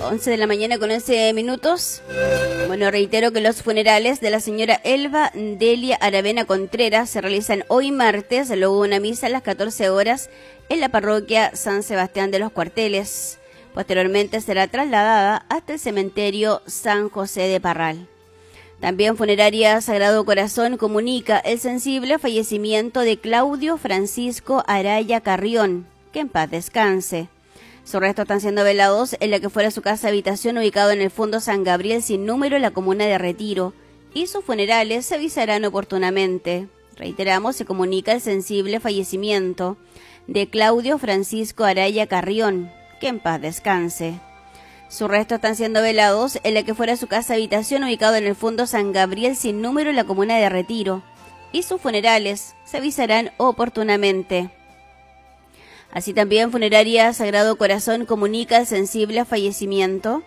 11 de la mañana con 11 minutos. Bueno, reitero que los funerales de la señora Elba Delia Aravena Contreras se realizan hoy martes. Luego una misa a las 14 horas en la parroquia San Sebastián de los Cuarteles. Posteriormente será trasladada hasta el cementerio San José de Parral. También Funeraria Sagrado Corazón comunica el sensible fallecimiento de Claudio Francisco Araya Carrión, que en paz descanse. Sus restos están siendo velados en la que fuera su casa habitación ubicado en el Fondo San Gabriel sin número en la comuna de Retiro, y sus funerales se avisarán oportunamente. Reiteramos, se comunica el sensible fallecimiento de Claudio Francisco Araya Carrión, que en paz descanse. Sus restos están siendo velados en la que fuera su casa habitación ubicado en el Fondo San Gabriel sin número en la comuna de Retiro, y sus funerales se avisarán oportunamente. Así también Funeraria Sagrado Corazón comunica el sensible fallecimiento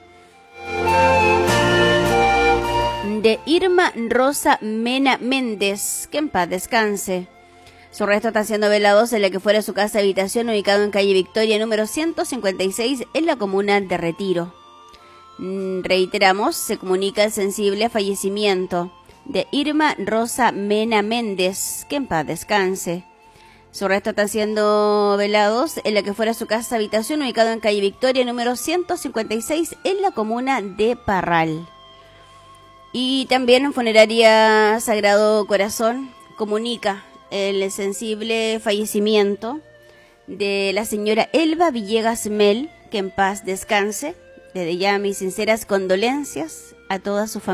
de Irma Rosa Mena Méndez, que en paz descanse. Sus restos están siendo velados en la que fuera su casa habitación ubicado en calle Victoria número 156 en la comuna de Retiro. Reiteramos, se comunica el sensible fallecimiento de Irma Rosa Mena Méndez, que en paz descanse. Sus restos están siendo velados en la que fuera su casa habitación ubicado en calle Victoria número 156 en la comuna de Parral. Y también en Funeraria Sagrado Corazón comunica el sensible fallecimiento de la señora Elba Villegas Mel, que en paz descanse. Desde ya mis sinceras condolencias a toda su familia.